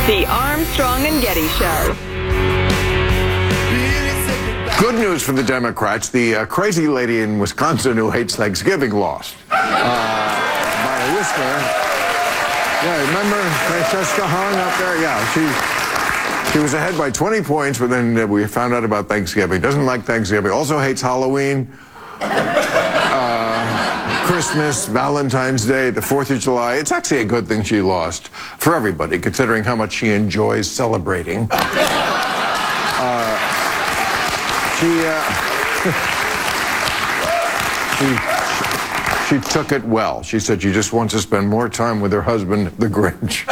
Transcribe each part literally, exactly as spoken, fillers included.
The Armstrong and Getty Show. Good news for the Democrats. The uh, crazy lady in Wisconsin who hates Thanksgiving lost uh, by a whisper. Yeah, remember Francesca Hahn up there? Yeah, she she was ahead by twenty points, but then uh, we found out about Thanksgiving. Doesn't like Thanksgiving. Also hates Halloween, uh, Christmas, Valentine's Day, the fourth of July. It's actually a good thing she lost for everybody, considering how much she enjoys celebrating. Uh, She, uh, she, she took it well. She said she just wants to spend more time with her husband, the Grinch.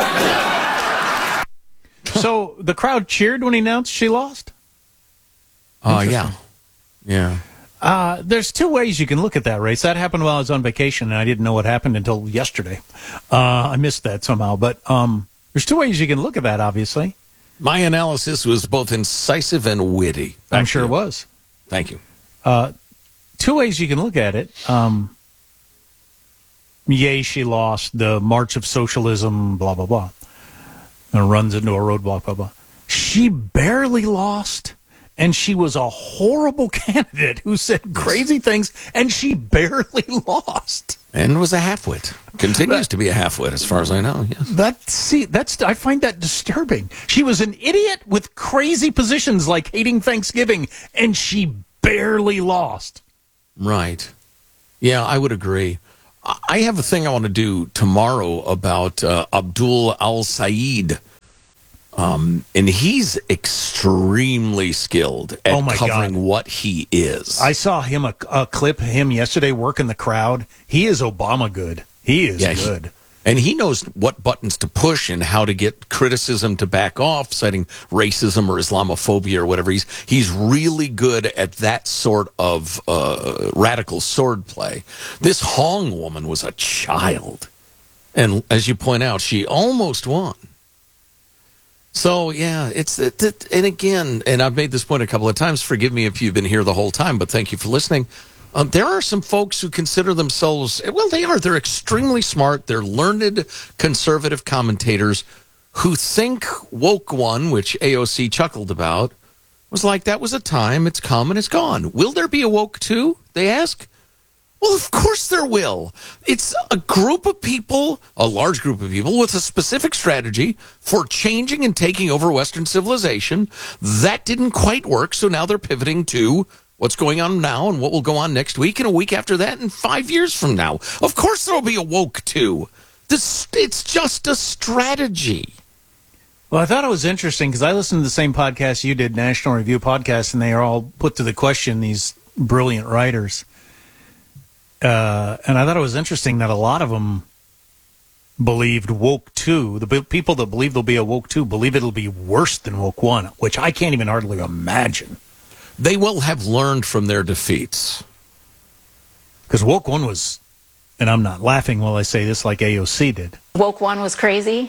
So the crowd cheered when he announced she lost? Oh, uh, yeah. Yeah. Uh, there's two ways you can look at that race. That happened while I was on vacation, and I didn't know what happened until yesterday. Uh, I missed that somehow. But um, there's two ways you can look at that, obviously. My analysis was both incisive and witty. Back I'm sure it was. Thank you. Uh, two ways you can look at it. Um, yay, she lost. The March of Socialism, blah, blah, blah. And runs into a roadblock, blah, blah. She barely lost, and she was a horrible candidate who said crazy things, and she barely lost. And was a halfwit. Continues to be a halfwit, as far as I know. Yes. That see, that's I find that disturbing. She was an idiot with crazy positions like hating Thanksgiving, and she barely lost. Right. Yeah, I would agree. I have a thing I want to do tomorrow about uh, Abdul Al-Sayed. Um, and he's extremely skilled at oh my covering God. what he is. I saw him a, a clip of him yesterday working the crowd. He is Obama good. He is yeah, good. He, and he knows what buttons to push and how to get criticism to back off, citing racism or Islamophobia or whatever. He's he's really good at that sort of uh, radical sword play. This Hong woman was a child. And as you point out, she almost won. So, yeah, it's, it, it, and again, and I've made this point a couple of times, forgive me if you've been here the whole time, but thank you for listening. Um, there are some folks who consider themselves, well, they are, they're extremely smart, they're learned conservative commentators who think Woke One, which A O C chuckled about, was like, that was a time, it's come and it's gone. Will there be a Woke Two, they ask? Well, of course there will. It's a group of people, a large group of people, with a specific strategy for changing and taking over Western civilization. That didn't quite work, so now they're pivoting to what's going on now and what will go on next week and a week after that and five years from now. Of course there will be a Woke Two. This, it's just a strategy. Well, I thought it was interesting because I listened to the same podcast you did, National Review Podcast, and they are all put to the question, these brilliant writers. Uh, and I thought it was interesting that a lot of them believed Woke Two, the people that believe there'll be a Woke Two, believe it'll be worse than Woke One, which I can't even hardly imagine. They will have learned from their defeats. Because Woke One was, and I'm not laughing while I say this like A O C did. Woke One was crazy.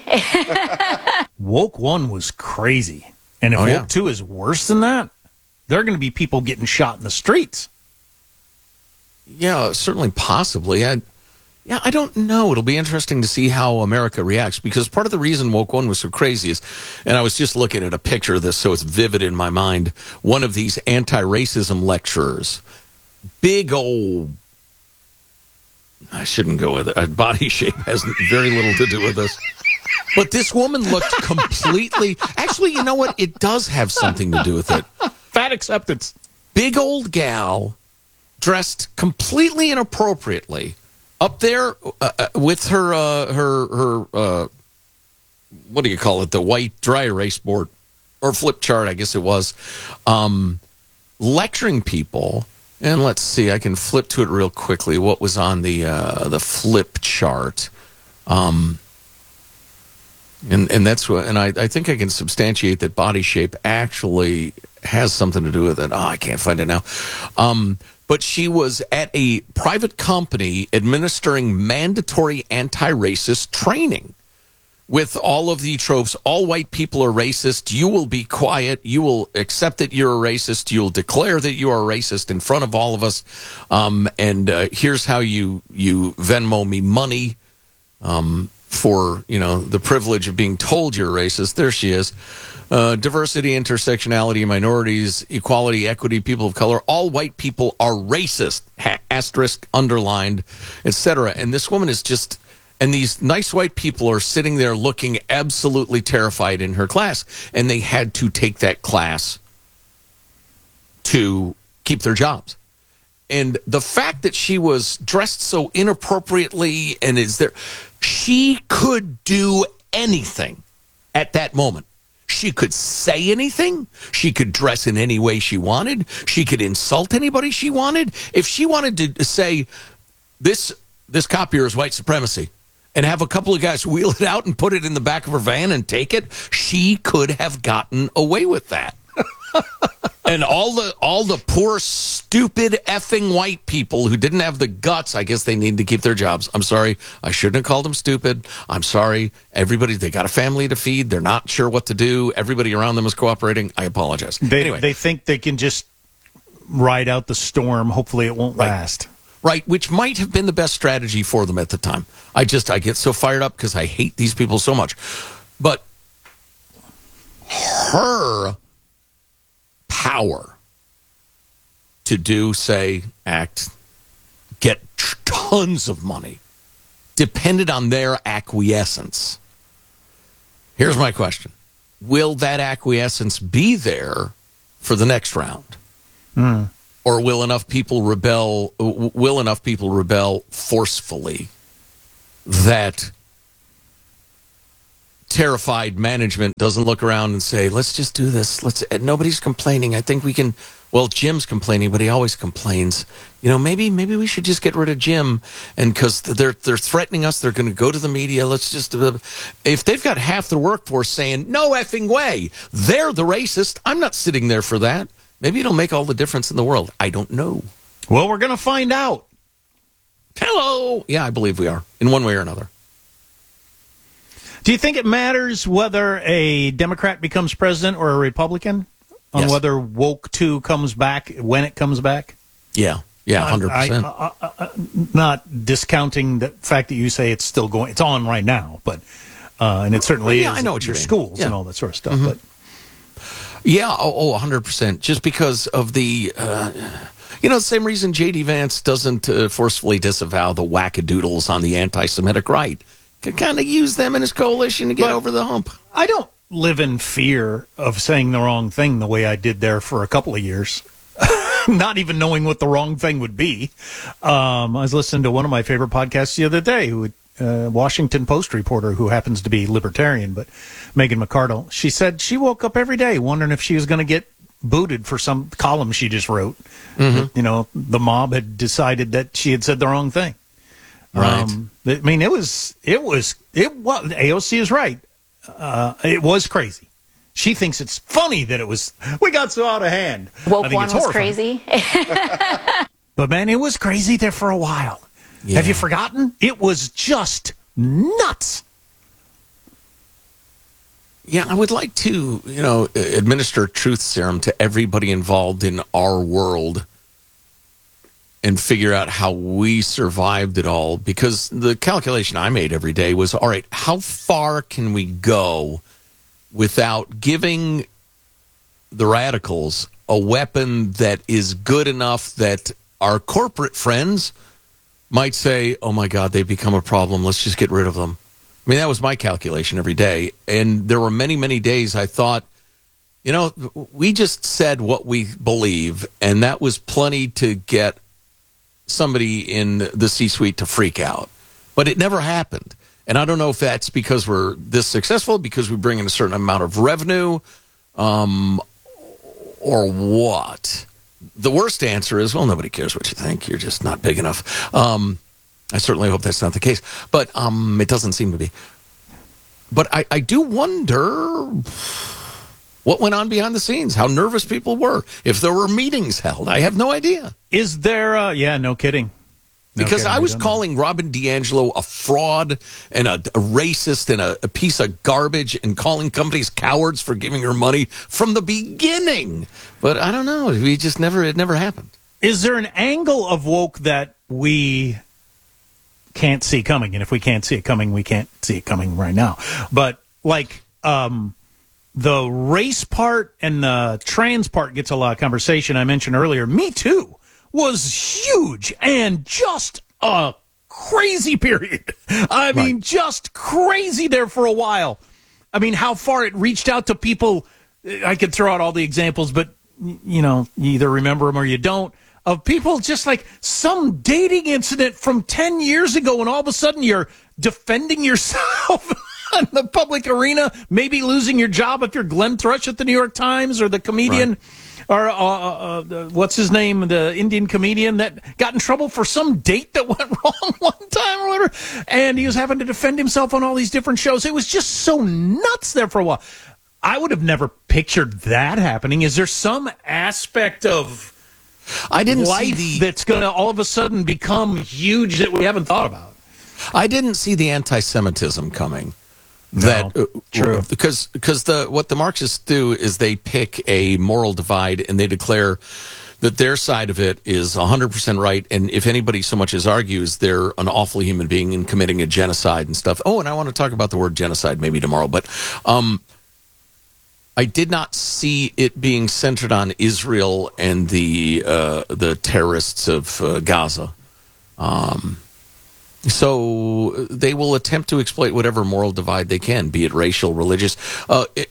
Woke One was crazy. And if oh, Woke yeah. Two is worse than that, there are going to be people getting shot in the streets. Yeah, certainly, possibly. I, yeah, I don't know. It'll be interesting to see how America reacts, because part of the reason Woke One was so crazy is, and I was just looking at a picture of this, so it's vivid in my mind, one of these anti-racism lecturers, big old, I shouldn't go with it, body shape has very little to do with this, but this woman looked completely, actually, you know what? It does have something to do with it. Fat acceptance. Big old gal, dressed completely inappropriately, up there uh, uh, with her, uh, her, her, uh, what do you call it? The white dry erase board or flip chart, I guess it was, um, lecturing people. And let's see, I can flip to it real quickly. What was on the uh, the flip chart? Um, and and that's what, and I, I think I can substantiate that body shape actually has something to do with it. Oh, I can't find it now. Um, But she was at a private company administering mandatory anti-racist training with all of the tropes. All white people are racist. You will be quiet. You will accept that you're a racist. You'll declare that you are a racist in front of all of us. Um, and uh, here's how you, you Venmo me money um, for, you know, the privilege of being told you're racist. There she is. Uh, diversity, intersectionality, minorities, equality, equity, people of color. All white people are racist. Ha- asterisk, underlined, et cetera. And this woman is just, and these nice white people are sitting there looking absolutely terrified in her class. And they had to take that class to keep their jobs. And the fact that she was dressed so inappropriately and is there, she could do anything at that moment. She could say anything. She could dress in any way she wanted. She could insult anybody she wanted. If she wanted to say, this this copier is white supremacy, and have a couple of guys wheel it out and put it in the back of her van and take it, she could have gotten away with that. And all the all the poor, stupid, effing white people who didn't have the guts, I guess they need to keep their jobs. I'm sorry. I shouldn't have called them stupid. I'm sorry. Everybody, they got a family to feed. They're not sure what to do. Everybody around them is cooperating. I apologize. They, anyway. they think they can just ride out the storm. Hopefully it won't Right. last. Right, which might have been the best strategy for them at the time. I just, I get so fired up because I hate these people so much. But her power to do, say, act, get tons of money depended on their acquiescence. Here's my question. Will that acquiescence be there for the next round? Mm. Or will enough people rebel, will enough people rebel forcefully that terrified management doesn't look around and say, let's just do this. Let's. Nobody's complaining. I think we can. Well, Jim's complaining, but he always complains. You know, maybe maybe we should just get rid of Jim, and because they're they're threatening us, they're going to go to the media. Let's just. Uh, if they've got half the workforce saying no effing way, they're the racist. I'm not sitting there for that. Maybe it'll make all the difference in the world. I don't know. Well, we're going to find out. Hello. Yeah, I believe we are in one way or another. Do you think it matters whether a Democrat becomes president or a Republican on Yes. whether woke two comes back, when it comes back? Yeah. Yeah, one hundred percent. I, I, I, I, not discounting the fact that you say it's still going, it's on right now, but uh, and it certainly Yeah, is I know what your you're saying. schools Yeah. and all that sort of stuff. Mm-hmm. But Yeah, oh, oh, one hundred percent. Just because of the, uh, you know, the same reason J D. Vance doesn't uh, forcefully disavow the wackadoodles on the anti-Semitic right. Could kind of use them in his coalition to get But- over the hump. I don't live in fear of saying the wrong thing the way I did there for a couple of years. Not even knowing what the wrong thing would be. Um, I was listening to one of my favorite podcasts the other day, who uh, Washington Post reporter who happens to be libertarian, but Megan McArdle. She said she woke up every day wondering if she was going to get booted for some column she just wrote. Mm-hmm. You know, the mob had decided that she had said the wrong thing. Right. Um, I mean, it was, it was, it was, A O C is right. Uh, it was crazy. She thinks it's funny that it was, we got so out of hand. I Woke think one it's was horrifying. crazy. But man, it was crazy there for a while. Yeah. Have you forgotten? It was just nuts. Yeah, I would like to, you know, administer truth serum to everybody involved in our world and figure out how we survived it all. Because the calculation I made every day was, all right, how far can we go without giving the radicals a weapon that is good enough that our corporate friends might say, oh my God, they've become a problem. Let's just get rid of them. I mean, that was my calculation every day. And there were many, many days I thought, you know, we just said what we believe, and that was plenty to get somebody in the C-suite to freak out. But it never happened. And I don't know if that's because we're this successful, because we bring in a certain amount of revenue, um, or what. The worst answer is, well, nobody cares what you think. You're just not big enough. Um, I certainly hope that's not the case. But um, it doesn't seem to be. But I, I do wonder what went on behind the scenes, how nervous people were, if there were meetings held. I have no idea. Is there, uh, yeah, no kidding. No Because kidding. I We was don't know. calling Robin DiAngelo a fraud and a, a racist and a, a piece of garbage and calling companies cowards for giving her money from the beginning. But I don't know. We just never, it never happened. Is there an angle of woke that we can't see coming. And if we can't see it coming, we can't see it coming right now. But like um, the race part and the trans part gets a lot of conversation. I mentioned earlier, Me Too was huge and just a crazy period. I mean, Right. just crazy there for a while. I mean, how far it reached out to people. I could throw out all the examples, but, you know, you either remember them or you don't, of people just like some dating incident from ten years ago, and all of a sudden you're defending yourself in the public arena, maybe losing your job if you're Glenn Thrush at the New York Times, or the comedian, Right. or uh, uh, uh, what's his name, the Indian comedian that got in trouble for some date that went wrong one time or whatever, and he was having to defend himself on all these different shows. It was just so nuts there for a while. I would have never pictured that happening. Is there some aspect of I didn't life see the that's going to all of a sudden become huge that we haven't thought about? I didn't see the anti-Semitism coming. That uh, true. because because the what the Marxists do is they pick a moral divide and they declare that their side of it is one hundred percent right, and if anybody so much as argues, they're an awful human being and committing a genocide and stuff. Oh, and I want to talk about the word genocide maybe tomorrow, but um, I did not see it being centered on Israel and the uh, the terrorists of uh, Gaza. Um, so they will attempt to exploit whatever moral divide they can, be it racial, religious, uh, it,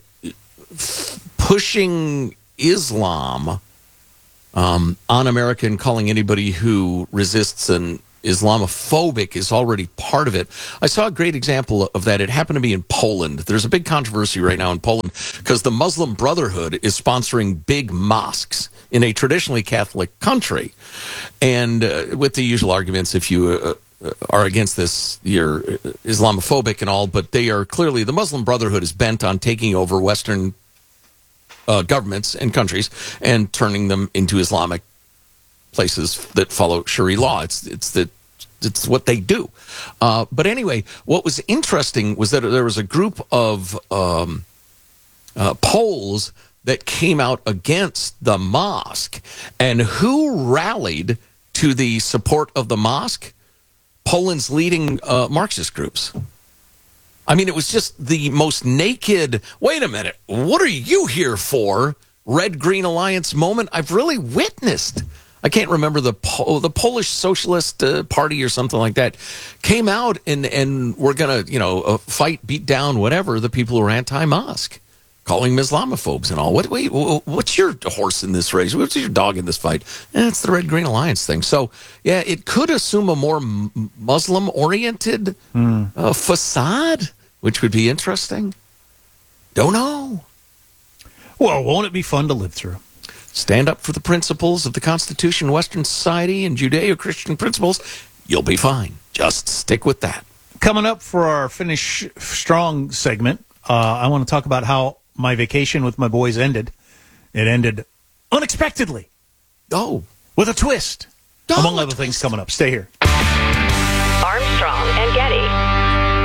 pushing Islam um, on America and calling anybody who resists an Islamophobic is already part of it. I saw a great example of that. It happened to be in Poland. There's a big controversy right now in Poland because the Muslim Brotherhood is sponsoring big mosques in a traditionally Catholic country. And uh, with the usual arguments, if you uh, are against this, you're Islamophobic and all, but they are clearly, the Muslim Brotherhood is bent on taking over Western uh, governments and countries and turning them into Islamic places that follow Sharia law. It's it's the it's what they do. Uh, but anyway, what was interesting was that there was a group of um, uh, Poles that came out against the mosque, and who rallied to the support of the mosque? Poland's leading uh, Marxist groups. I mean, it was just the most naked. Wait a minute, what are you here for? Red Green Alliance moment I've really witnessed. I can't remember the po- the Polish Socialist uh, Party or something like that came out and and we're gonna you know uh, fight, beat down, whatever the people who are anti-mosque, calling them Islamophobes and all. What wait, what's your horse in this race? What's your dog in this fight? Eh, it's the Red Green Alliance thing. So yeah, it could assume a more m- Muslim oriented mm. uh, facade, which would be interesting. Don't know. Well, won't it be fun to live through? Stand up for the principles of the Constitution, Western society, and Judeo-Christian principles. You'll be fine. Just stick with that. Coming up for our Finish Strong segment, uh, I want to talk about how my vacation with my boys ended. It ended unexpectedly. Oh. With a twist. Oh, among a other twist. things coming up. Stay here. Armstrong and Getty.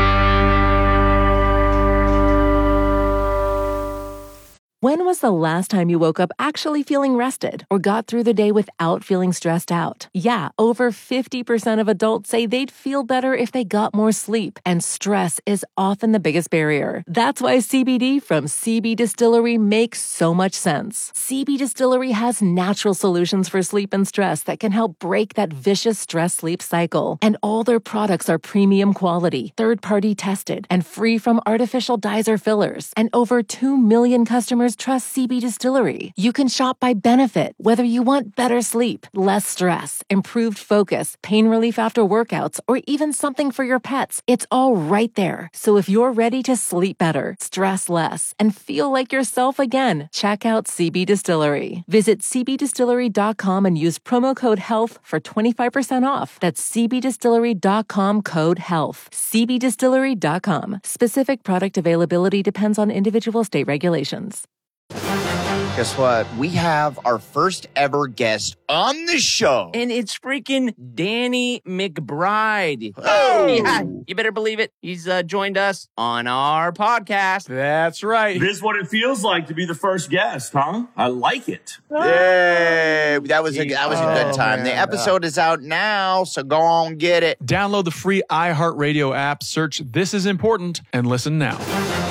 When was the last time you woke up actually feeling rested or got through the day without feeling stressed out? Yeah, over fifty percent of adults say they'd feel better if they got more sleep, and stress is often the biggest barrier. That's why C B D from C B Distillery makes so much sense. C B Distillery has natural solutions for sleep and stress that can help break that vicious stress-sleep cycle. And all their products are premium quality, third-party tested, and free from artificial dyes or fillers. And over two million customers trust C B Distillery. You can shop by benefit, whether you want better sleep, less stress, improved focus, pain relief after workouts, or even something for your pets. It's all right there. So if you're ready to sleep better, stress less, and feel like yourself again, check out C B Distillery. Visit c b distillery dot com and use promo code HEALTH for twenty-five percent off. That's c b distillery dot com code HEALTH. c b distillery dot com. Specific product availability depends on individual state regulations. Guess what? We have our first ever guest on the show. And it's freaking Danny McBride. Oh! Yeah, you better believe it. He's uh, joined us on our podcast. That's right. This is what it feels like to be the first guest, huh? I like it. Yay! That was a, that was a good Oh, time. man. The episode is out now, so go on get it. Download the free iHeartRadio app, search This Is Important, and listen now.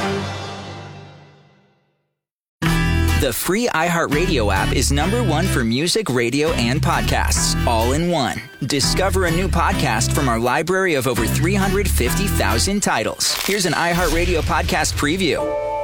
The free iHeartRadio app is number one for music, radio, and podcasts, all in one. Discover a new podcast from our library of over three hundred fifty thousand titles. Here's an iHeartRadio podcast preview.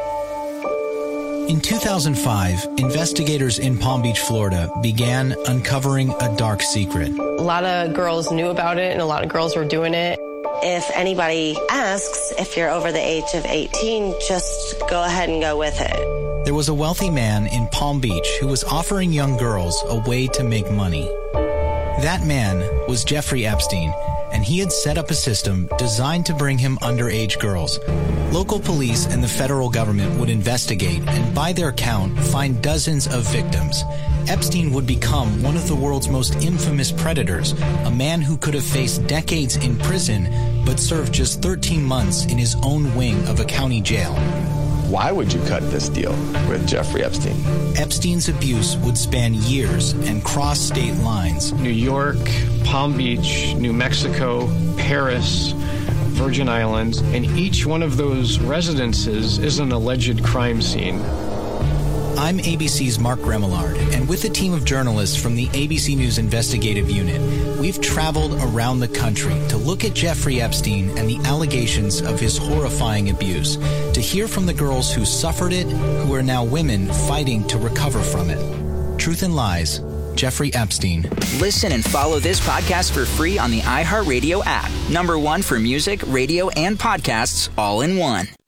In two thousand five, investigators in Palm Beach, Florida began uncovering a dark secret. A lot of girls knew about it and a lot of girls were doing it. If anybody asks if you're over the age of eighteen, just go ahead and go with it. There was a wealthy man in Palm Beach who was offering young girls a way to make money. That man was Jeffrey Epstein, and he had set up a system designed to bring him underage girls. Local police and the federal government would investigate and, by their count, find dozens of victims. Epstein would become one of the world's most infamous predators, a man who could have faced decades in prison but served just thirteen months in his own wing of a county jail. Why would you cut this deal with Jeffrey Epstein? Epstein's abuse would span years and cross state lines. New York, Palm Beach, New Mexico, Paris, Virgin Islands, and each one of those residences is an alleged crime scene. I'm A B C's Mark Remillard, and with a team of journalists from the A B C News Investigative Unit, we've traveled around the country to look at Jeffrey Epstein and the allegations of his horrifying abuse, to hear from the girls who suffered it, who are now women fighting to recover from it. Truth and Lies, Jeffrey Epstein. Listen and follow this podcast for free on the iHeartRadio app. Number one for music, radio, and podcasts, all in one.